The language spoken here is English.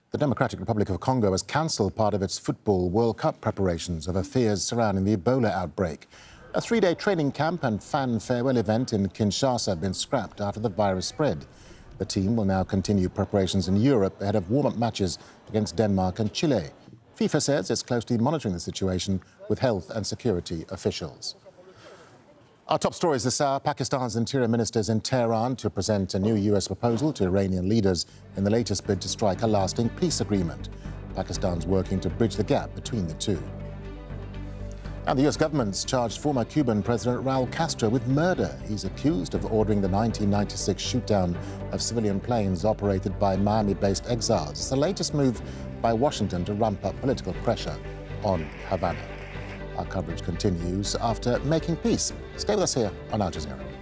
The Democratic Republic of Congo has cancelled part of its Football World Cup preparations over fears surrounding the Ebola outbreak. A three-day training camp and fan farewell event in Kinshasa have been scrapped after the virus spread. The team will now continue preparations in Europe ahead of warm-up matches against Denmark and Chile. FIFA says it's closely monitoring the situation with health and security officials. Our top stories this hour: Pakistan's interior minister is in Tehran to present a new US proposal to Iranian leaders in the latest bid to strike a lasting peace agreement. Pakistan's working to bridge the gap between the two. And the US government's charged former Cuban President Raul Castro with murder. He's accused of ordering the 1996 shootdown of civilian planes operated by Miami-based exiles. It's the latest move by Washington to ramp up political pressure on Havana. Our coverage continues after Making Peace. Stay with us here on Al Jazeera.